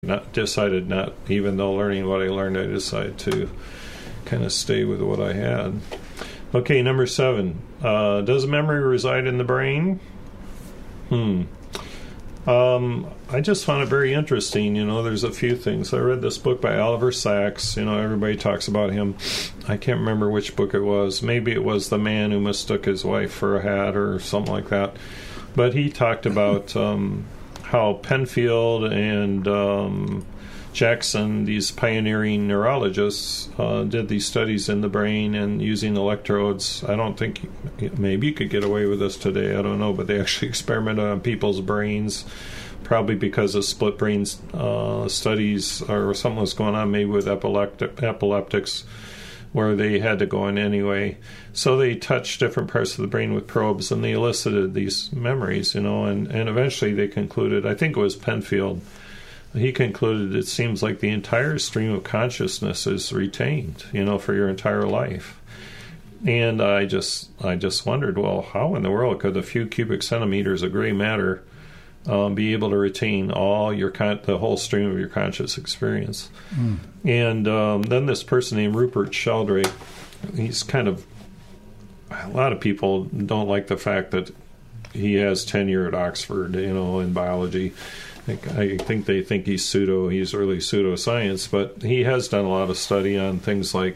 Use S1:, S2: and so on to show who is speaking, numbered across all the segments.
S1: decided not, even though learning what I learned, I decided to kind of stay with what I had. Okay, number 7. Does memory reside in the brain? I just found it very interesting. There's a few things. I read this book by Oliver Sacks. Everybody talks about him. I can't remember which book it was. Maybe it was The Man Who Mistook His Wife for a Hat or something like that. But he talked about how Penfield and Jackson, these pioneering neurologists, did these studies in the brain and using electrodes. I don't think, maybe you could get away with this today, I don't know, but they actually experimented on people's brains, probably because of split brain studies or something was going on, maybe with epileptics, where they had to go in anyway. So they touched different parts of the brain with probes, and they elicited these memories, and eventually they concluded, I think it was Penfield, he concluded it seems like the entire stream of consciousness is retained, for your entire life. And I just wondered, well, how in the world could a few cubic centimeters of gray matter be able to retain all the whole stream of your conscious experience? And then this person named Rupert Sheldrake, he's a lot of people don't like the fact that he has tenure at Oxford, in biology. I think they think he's really pseudoscience, but he has done a lot of study on things like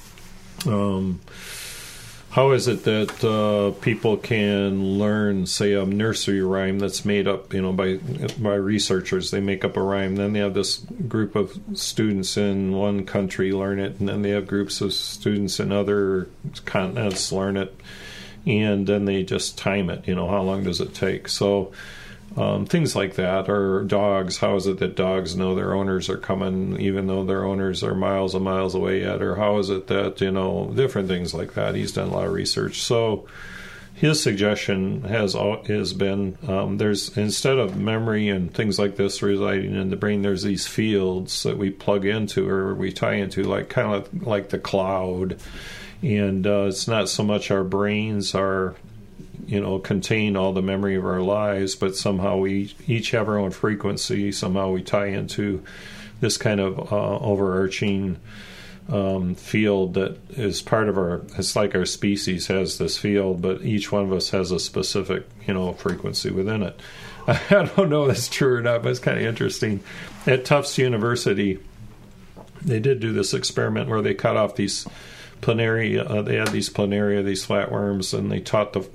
S1: how is it that people can learn, say, a nursery rhyme that's made up, by researchers. They make up a rhyme, then they have this group of students in one country learn it, and then they have groups of students in other continents learn it, and then they just time it, how long does it take. So things like that. Or dogs, how is it that dogs know their owners are coming even though their owners are miles and miles away yet? Or how is it that, different things like that. He's done a lot of research. So his suggestion has been there's, instead of memory and things like this residing in the brain, there's these fields that we plug into or we tie into, like kind of like the cloud. And it's not so much our brains are contain all the memory of our lives, but somehow we each have our own frequency. Somehow we tie into this kind of overarching field that is part of it's like our species has this field, but each one of us has a specific, frequency within it. I don't know if that's true or not, but it's kind of interesting. At Tufts University, they did do this experiment where they cut off these planaria. They had these planaria, these flatworms, and they taught the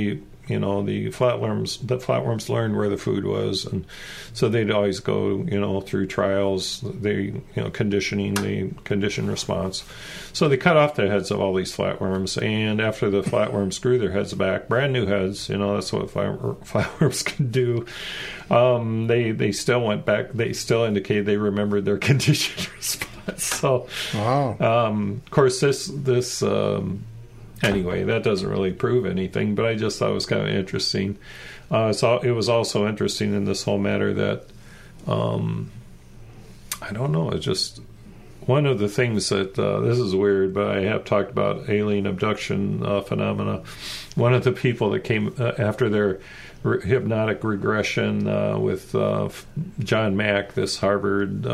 S1: flatworms learned where the food was, and so they'd always go, through trials, conditioning, the conditioned response. So they cut off the heads of all these flatworms, and after the flatworms grew their heads back, brand new heads, that's what flatworms can do. They still went back. They still indicated they remembered their conditioned response. So, wow. Of course, this anyway, that doesn't really prove anything, but I just thought it was kind of interesting. So it was also interesting in this whole matter that I don't know. It's just one of the things that this is weird, but I have talked about alien abduction phenomena. One of the people that came after their hypnotic regression with John Mack, this Harvard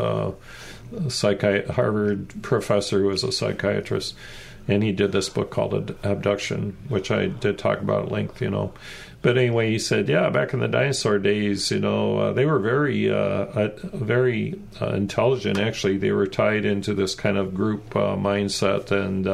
S1: professor who was a psychiatrist, and he did this book called Abduction, which I did talk about at length, But anyway, he said, back in the dinosaur days, they were very intelligent. Actually, they were tied into this kind of group mindset, and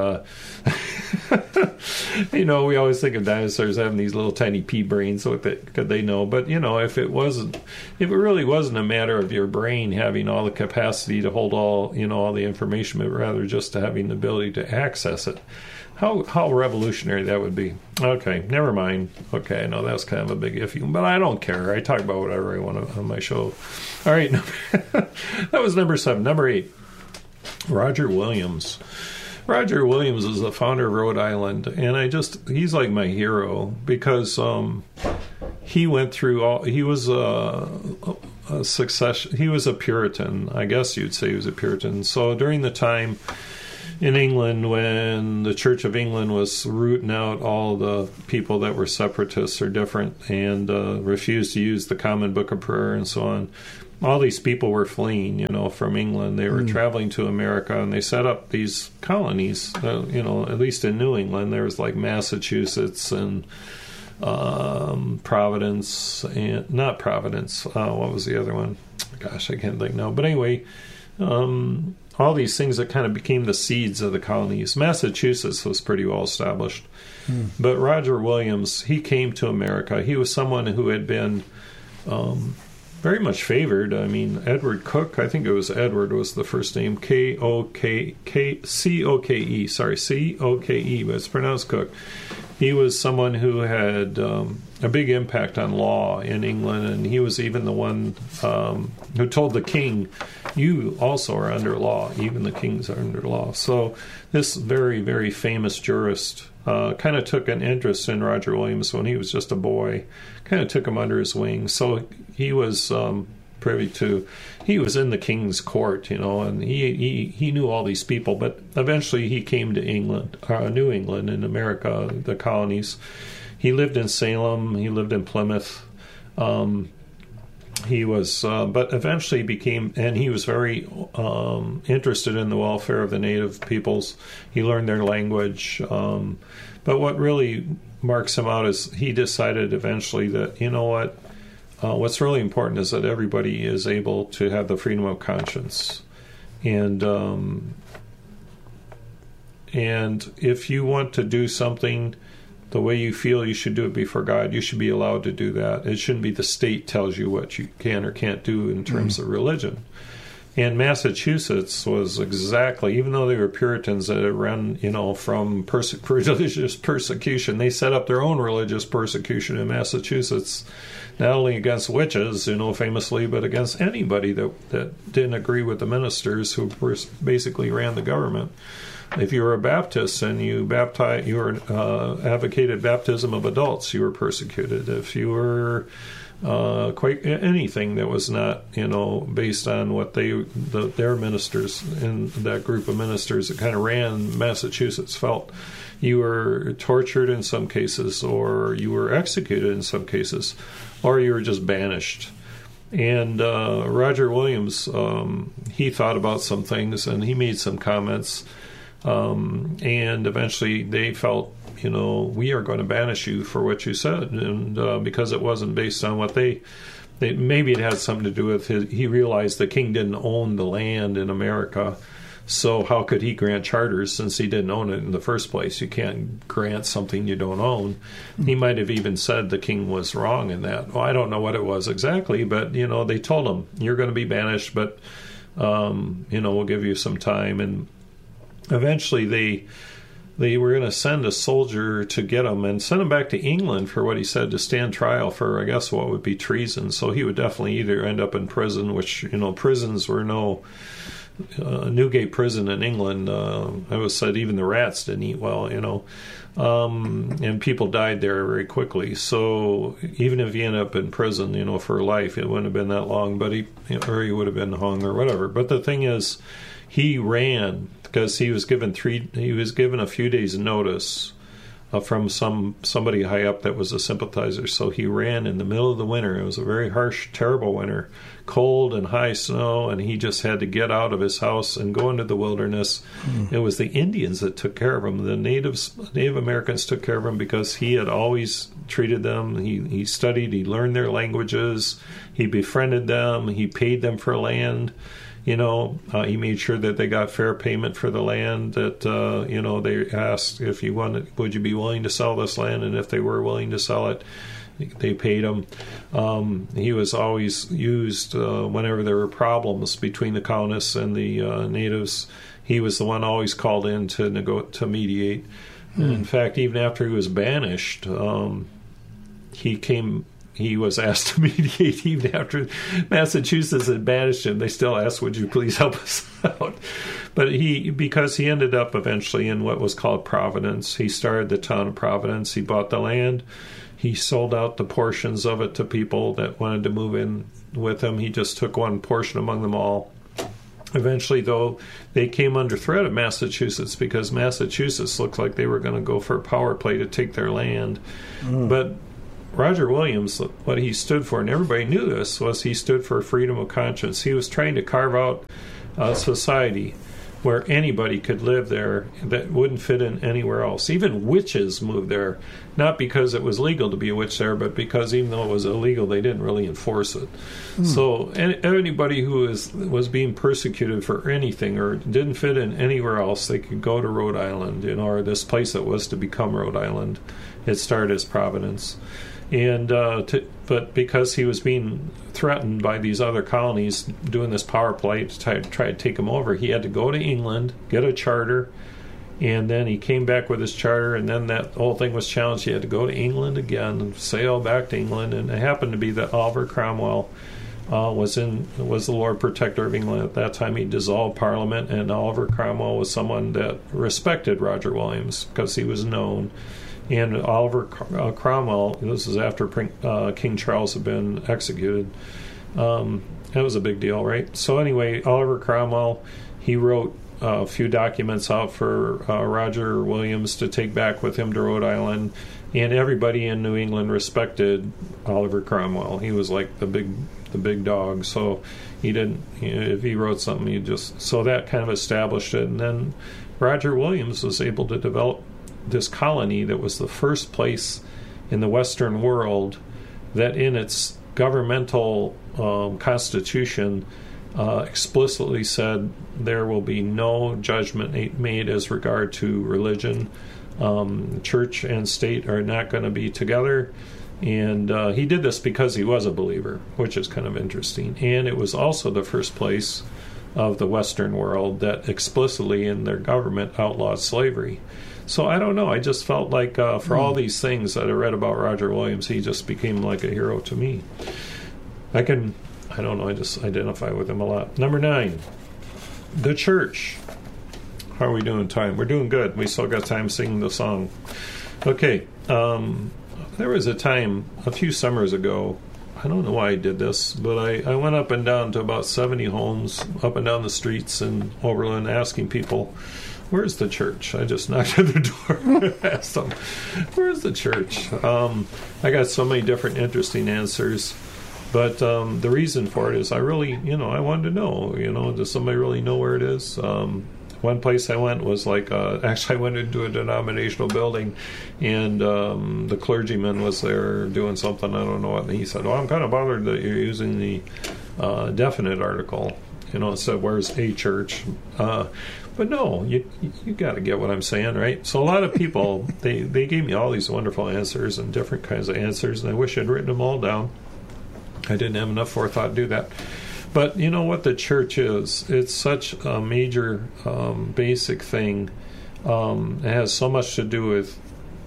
S1: we always think of dinosaurs having these little tiny pea brains. What could they know? But if it really wasn't a matter of your brain having all the capacity to hold all the information, but rather just to having the ability to access it. How revolutionary that would be. Okay, never mind. Okay, I know that's kind of a big issue, but I don't care. I talk about whatever I want on my show. All right, that was number 7. Number 8, Roger Williams. Roger Williams is the founder of Rhode Island, and he's like my hero because he went through he was a succession. He was a Puritan. I guess you'd say he was a Puritan. So during the time in England, when the Church of England was rooting out all the people that were separatists or different and refused to use the Common Book of Prayer and so on, all these people were fleeing, from England. They were traveling to America, and they set up these colonies. At least in New England, there was like Massachusetts and Providence, and not Providence. What was the other one? Gosh, I can't think now. But anyway, all these things that kind of became the seeds of the colonies. Massachusetts was pretty well established. But Roger Williams, he came to America. He was someone who had been very much favored. I mean, Edward Cook, I think it was Edward was the first name, Coke, sorry, Coke, but it's pronounced Cook. He was someone who had a big impact on law in England, and he was even the one who told the king, you also are under law, even the kings are under law. So this very, very famous jurist kind of took an interest in Roger Williams when he was just a boy, kind of took him under his wing. So he was privy to, he was in the king's court, and he knew all these people, but eventually he came to England, New England in America, the colonies. He lived in Salem, he lived in Plymouth. He was, but eventually became, and he was very interested in the welfare of the native peoples. He learned their language. But what really marks him out is he decided eventually that, what's really important is that everybody is able to have the freedom of conscience. And if you want to do something the way you feel you should do it before God, you should be allowed to do that. It shouldn't be the state tells you what you can or can't do in terms of religion. And Massachusetts was exactly, even though they were Puritans that had run, from religious persecution, they set up their own religious persecution in Massachusetts, not only against witches, famously, but against anybody that didn't agree with the ministers who basically ran the government. If you were a Baptist and you advocated baptism of adults, you were persecuted. If you were quite anything that was not, based on what their ministers and that group of ministers that kind of ran Massachusetts felt, you were tortured in some cases, or you were executed in some cases, or you were just banished. And Roger Williams, he thought about some things and he made some comments. And eventually they felt, we are going to banish you for what you said. And because it wasn't based on what they maybe it had something to do with he realized the king didn't own the land in America. So how could he grant charters since he didn't own it in the first place? You can't grant something you don't own. He might have even said the king was wrong in that. Well, I don't know what it was exactly, but, they told him, you're going to be banished, but, we'll give you some time. And eventually they were going to send a soldier to get him and send him back to England for what he said to stand trial for, I guess, what would be treason. So he would definitely either end up in prison, which, prisons were no... Newgate Prison in England, I was said even the rats didn't eat well, and people died there very quickly. So even if he ended up in prison, for life, it wouldn't have been that long, but he would have been hung or whatever. But the thing is, he ran because he was given a few days' notice from somebody high up that was a sympathizer. So he ran in the middle of the winter. It was a very harsh, terrible winter, cold and high snow, and he just had to get out of his house and go into the wilderness. It was the Indians that took care of him. The Native Americans took care of him because he had always treated them. He studied, he learned their languages, he befriended them, he paid them for land. He made sure that they got fair payment for the land, that, they asked if you wanted, would you be willing to sell this land? And if they were willing to sell it, they paid him. He was always used whenever there were problems between the colonists and the natives. He was the one always called in to mediate. And in fact, even after he was banished, he was asked to mediate even after Massachusetts had banished him. They still asked, would you please help us out? But because he ended up eventually in what was called Providence, he started the town of Providence. He bought the land. He sold out the portions of it to people that wanted to move in with him. He just took one portion among them all. Eventually, though, they came under threat of Massachusetts because Massachusetts looked like they were going to go for a power play to take their land. But Roger Williams, what he stood for, and everybody knew this, was he stood for freedom of conscience. He was trying to carve out a society where anybody could live there that wouldn't fit in anywhere else. Even witches moved there, not because it was legal to be a witch there, but because even though it was illegal, they didn't really enforce it. So anybody who was being persecuted for anything or didn't fit in anywhere else, they could go to Rhode Island, or this place that was to become Rhode Island. It started as Providence. And but because he was being threatened by these other colonies doing this power play to try to take him over, he had to go to England, get a charter, and then he came back with his charter, and then that whole thing was challenged. He had to go to England again and sail back to England, and it happened to be that Oliver Cromwell was the Lord Protector of England at that time. He dissolved Parliament, and Oliver Cromwell was someone that respected Roger Williams because he was known. And Oliver Cromwell, this is after King Charles had been executed. That was a big deal, right? So anyway, Oliver Cromwell, he wrote a few documents out for Roger Williams to take back with him to Rhode Island. And everybody in New England respected Oliver Cromwell. He was like the big dog. So he didn't, if he wrote something, so that kind of established it. And then Roger Williams was able to develop this colony that was the first place in the Western world that in its governmental constitution explicitly said there will be no judgment made as regard to religion. Church and state are not going to be together. And he did this because he was a believer, which is kind of interesting. And it was also the first place of the Western world that explicitly in their government outlawed slavery. So I don't know. I just felt like for all these things that I read about Roger Williams, he just became like a hero to me. I just identify with him a lot. Number 9, the church. How are we doing time? We're doing good. We still got time singing the song. Okay. There was a time a few summers ago, I don't know why I did this, but I went up and down to about 70 homes up and down the streets in Oberlin asking people, where's the church? I just knocked at the door and asked them, where's the church? I got so many different interesting answers, but the reason for it is I really, I wanted to know, does somebody really know where it is? One place I went was actually I went into a denominational building, and the clergyman was there doing something, I don't know what, and he said, well, I'm kind of bothered that you're using the definite article. It said, where's a church? But no, you got to get what I'm saying, right? So a lot of people, they gave me all these wonderful answers and different kinds of answers, and I wish I'd written them all down. I didn't have enough forethought to do that. But you know what the church is? It's such a major, basic thing. It has so much to do with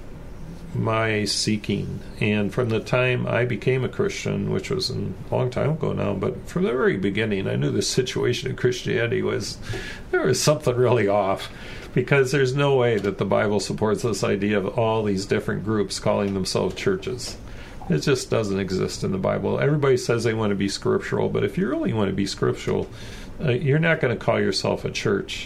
S1: my seeking. And from the time I became a Christian, which was a long time ago now, but from the very beginning, I knew the situation in Christianity there was something really off, because there's no way that the Bible supports this idea of all these different groups calling themselves churches. It just doesn't exist in the Bible. Everybody says they want to be scriptural, but if you really want to be scriptural, you're not going to call yourself a church.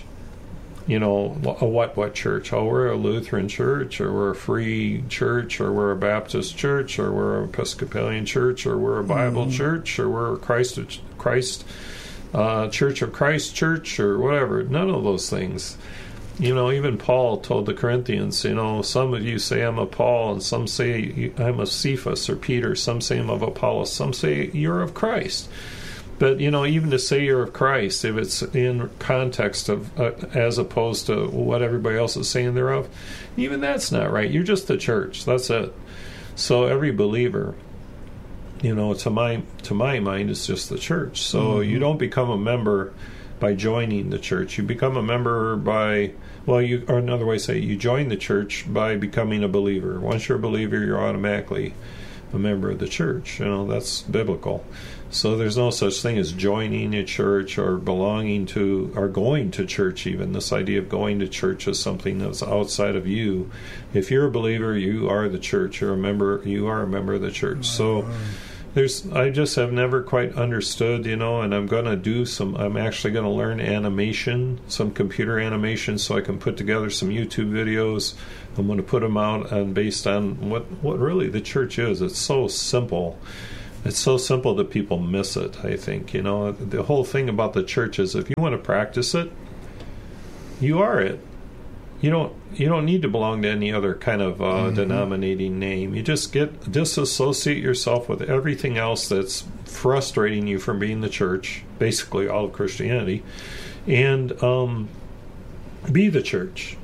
S1: What church? Oh, we're a Lutheran church, or we're a free church, or we're a Baptist church, or we're an Episcopalian church, or we're a Bible church, or we're a Christ Church of Christ church, or whatever. None of those things. Even Paul told the Corinthians, some of you say I'm of Paul, and some say I'm of Cephas or Peter, some say I'm of Apollos, some say you're of Christ. But, even to say you're of Christ, if it's in context of, as opposed to what everybody else is saying they're of, even that's not right. You're just the church. That's it. So every believer, to my mind, is just the church. So you don't become a member by joining the church. You become a member or another way to say it, you join the church by becoming a believer. Once you're a believer, you're automatically a member of the church. That's biblical. So there's no such thing as joining a church or belonging to or going to church even. This idea of going to church is something that's outside of you. If you're a believer, you are the church. You are a member of the church. So I just have never quite understood, and I'm actually going to learn animation, some computer animation, so I can put together some YouTube videos. I'm going to put them out based on what really the church is. It's so simple. It's so simple that people miss it, I think. The whole thing about the church is if you want to practice it, you are it. You don't need to belong to any other kind of denominating name. You just disassociate yourself with everything else that's frustrating you from being the church, basically all of Christianity, and be the church.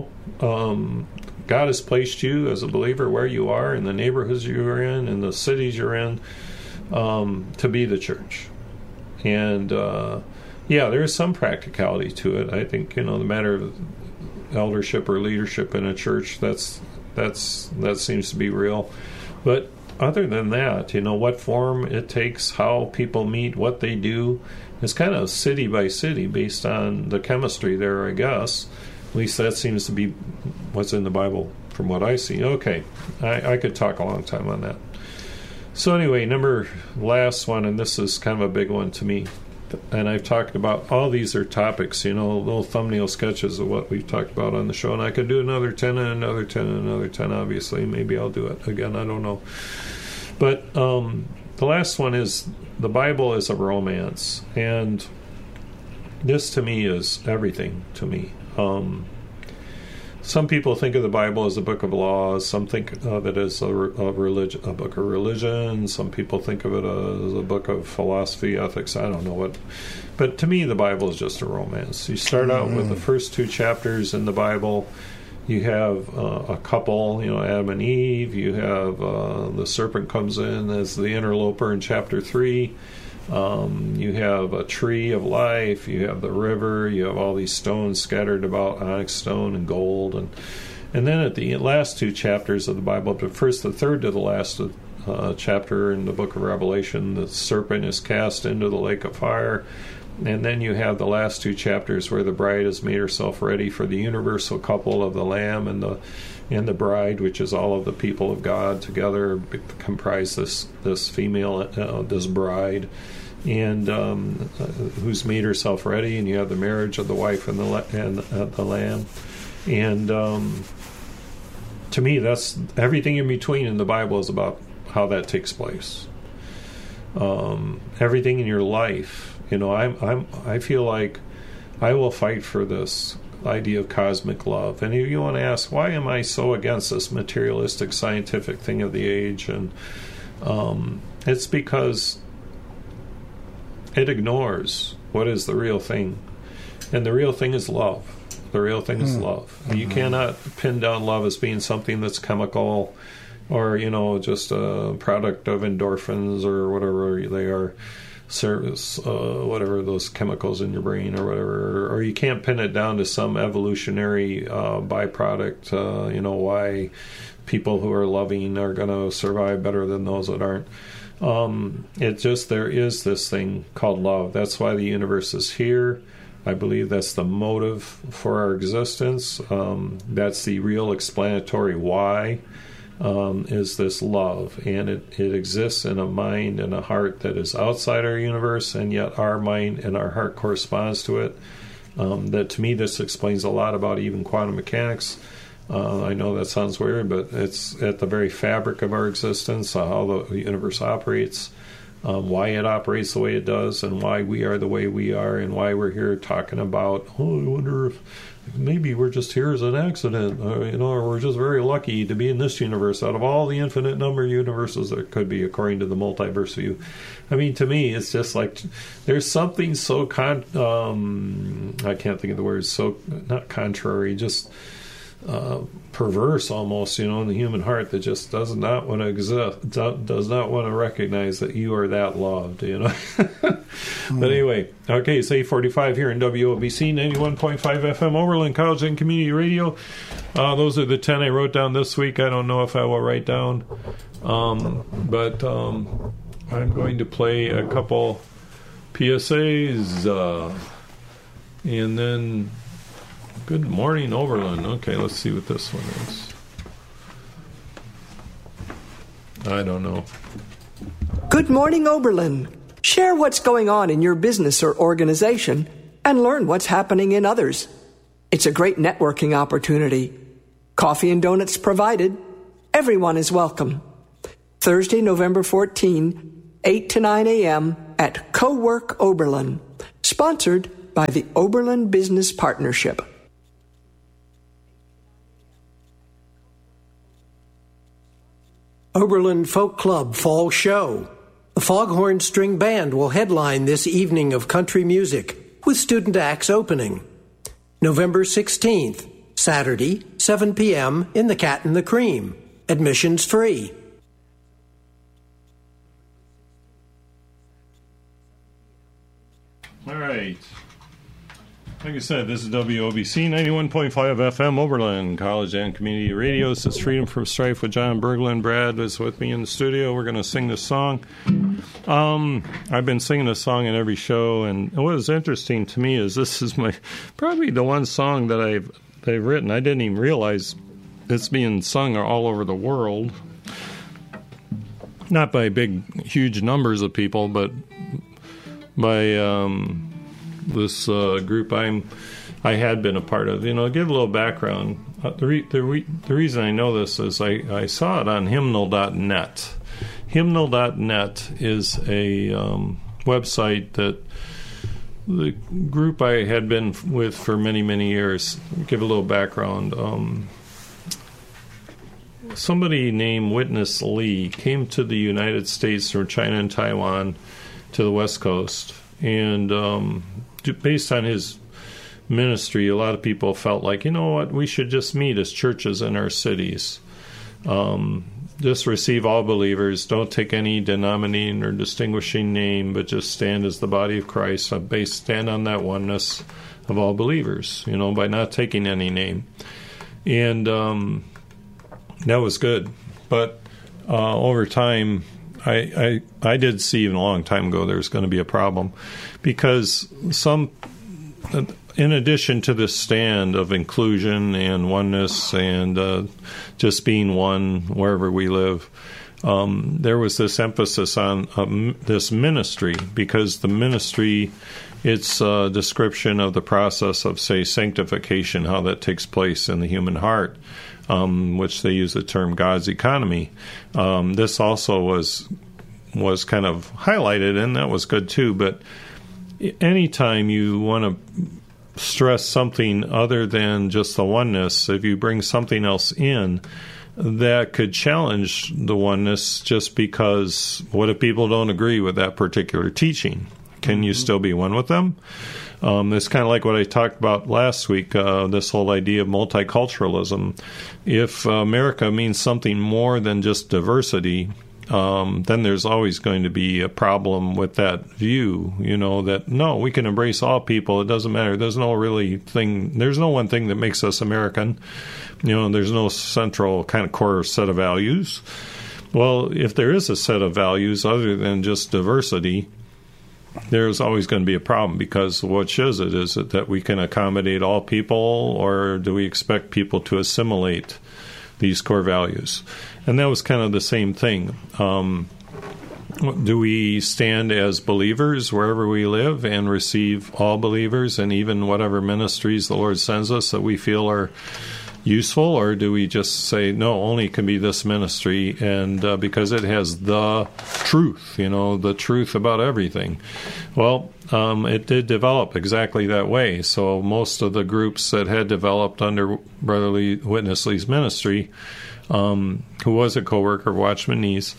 S1: God has placed you as a believer where you are, in the neighborhoods you're in the cities you're in, to be the church. And there is some practicality to it. I think the matter of eldership or leadership in a church, that seems to be real. But other than that, what form it takes, how people meet, what they do, is kind of city by city based on the chemistry there, I guess. At least that seems to be what's in the Bible from what I see. Okay, I could talk a long time on that. So anyway, last one, and this is kind of a big one to me. And I've talked about, all these are topics, little thumbnail sketches of what we've talked about on the show. And I could do another 10 and another 10 and another 10, obviously. Maybe I'll do it again, I don't know. But the last one is, the Bible is a romance. And this, to me, is everything to me. Some people think of the Bible as a book of laws. Some think of it as a book of religion. Some people think of it as a book of philosophy, ethics. I don't know what. But to me, the Bible is just a romance. You start out with the first 2 chapters in the Bible. You have a couple, Adam and Eve. You have the serpent comes in as the interloper in chapter 3. You have a tree of life, you have the river, you have all these stones scattered about, onyx stone and gold, and then at the last 2 chapters of the Bible, the first, the third to the last chapter in the book of Revelation, the serpent is cast into the lake of fire, and then you have the last 2 chapters where the bride has made herself ready for the universal couple of the Lamb and the bride, which is all of the people of God together comprise this female, this bride, and who's made herself ready. And you have the marriage of the wife and the Lamb. And to me, that's everything in between in the Bible is about how that takes place. Everything in your life, I feel like I will fight for this idea of cosmic love. And if you want to ask, why am I so against this materialistic scientific thing of the age? And it's because it ignores what is the real thing. And the real thing is love. The real thing is love. You cannot pin down love as being something that's chemical or, just a product of endorphins or whatever they are. Service, whatever those chemicals in your brain or whatever, or you can't pin it down to some evolutionary byproduct, why people who are loving are going to survive better than those that aren't. There is this thing called love. That's why the universe is here. I believe that's the motive for our existence. That's the real explanatory why. Is this love, and it exists in a mind and a heart that is outside our universe, and yet our mind and our heart corresponds to it. That to me, this explains a lot about even quantum mechanics. I know that sounds weird, but it's at the very fabric of our existence, how the universe operates, why it operates the way it does, and why we are the way we are, and why we're here talking about, I wonder if maybe we're just here as an accident, or we're just very lucky to be in this universe out of all the infinite number of universes there could be according to the multiverse view. I mean, to me, it's just like there's something so I can't think of the words, so not contrary, just perverse almost, in the human heart that just does not want to exist, does not want to recognize that you are that loved, But anyway, okay, it's 8:45 here in WOBC 91.5 FM Overland College and Community Radio. Those are the 10 I wrote down this week. I don't know if I will write down, but I'm going to play a couple PSAs, and then Good Morning Overland. Okay, let's see what this one is. I don't know.
S2: Good morning, Oberlin. Share what's going on in your business or organization and learn what's happening in others. It's a great networking opportunity. Coffee and donuts provided. Everyone is welcome. Thursday, November 14, 8 to 9 a.m. at Co-work Oberlin. Sponsored by the Oberlin Business Partnership.
S3: Oberlin Folk Club Fall Show. The Foghorn String Band will headline this evening of country music with student acts opening. November 16th, Saturday, 7 p.m. in the Cat and the Cream. Admissions free.
S1: All right. Like I said, this is WOBC 91.5 FM Oberlin College and Community Radio. This is Freedom from Strife with John Berglund. Brad is with me in the studio. We're going to sing this song. I've been singing this song in every show, and what is interesting to me is this is probably the one song that they've written. I didn't even realize it's being sung all over the world. Not by huge numbers of people, but by this group I had been a part of. Give a little background. The reason I know this is I saw it on hymnal.net. Hymnal.net is a website that the group I had been with for many, many years. Give a little background. Somebody named Witness Lee came to the United States from China and Taiwan to the West Coast, and based on his ministry, a lot of people felt like, we should just meet as churches in our cities. Just receive all believers. Don't take any denominating or distinguishing name, but just stand as the body of Christ. Stand on that oneness of all believers, by not taking any name. And that was good. But over time, I did see even a long time ago there was going to be a problem, because in addition to this stand of inclusion and oneness and just being one wherever we live, there was this emphasis on this ministry, because the ministry, it's a description of the process of, say, sanctification, how that takes place in the human heart, which they use the term God's economy. This also was kind of highlighted, and that was good too. But anytime you want to stress something other than just the oneness, if you bring something else in, that could challenge the oneness, just because what if people don't agree with that particular teaching? Can you still be one with them? It's kind of like what I talked about last week, this whole idea of multiculturalism. If America means something more than just diversity, then there's always going to be a problem with that view, that no, we can embrace all people. It doesn't matter. There's no one thing that makes us American. There's no central kind of core set of values. Well, if there is a set of values other than just diversity, there's always going to be a problem, because what shows it is that we can accommodate all people, or do we expect people to assimilate these core values? And that was kind of the same thing. Do we stand as believers wherever we live and receive all believers and even whatever ministries the Lord sends us that we feel are useful, or do we just say, no, only can be this ministry, and because it has the truth, the truth about everything? Well, it did develop exactly that way. So most of the groups that had developed under Brother Witness Lee's ministry, who was a co-worker of Watchman Nee's,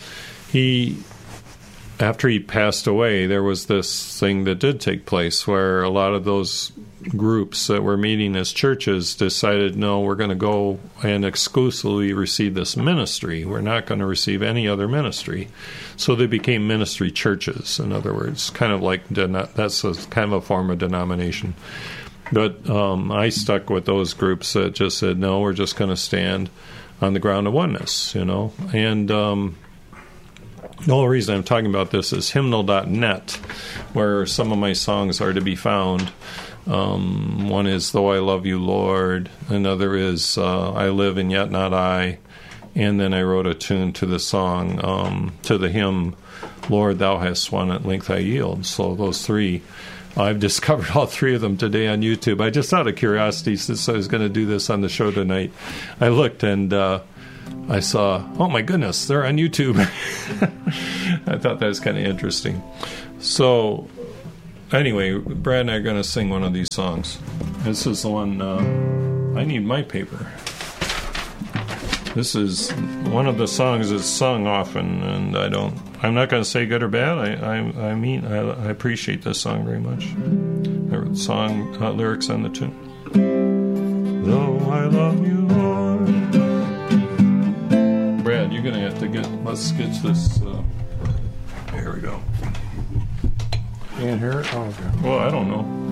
S1: after he passed away, there was this thing that did take place where a lot of those groups that were meeting as churches decided, no, we're going to go and exclusively receive this ministry. We're not going to receive any other ministry. So they became ministry churches, in other words, kind of like that's kind of a form of denomination. But I stuck with those groups that just said, no, we're just going to stand on the ground of oneness, And the whole reason I'm talking about this is hymnal.net, where some of my songs are to be found. One is Though I Love You, Lord. Another is I Live and Yet Not I. And then I wrote a tune to the song, to the hymn, Lord, Thou Hast Won, At Length I Yield. So those three, I've discovered all three of them today on YouTube. I just out of curiosity, since I was going to do this on the show tonight, I looked and I saw, oh my goodness, they're on YouTube. I thought that was kind of interesting. So anyway, Brad and I are going to sing one of these songs. This is the one, I need my paper. This is one of the songs that's sung often, and I'm not going to say good or bad. I mean, I appreciate this song very much. The song lyrics on the tune. Though I love you, Lord. Brad, you're going to have to let's get this, here we go. Can't hear it? Oh, okay. Well, I don't know.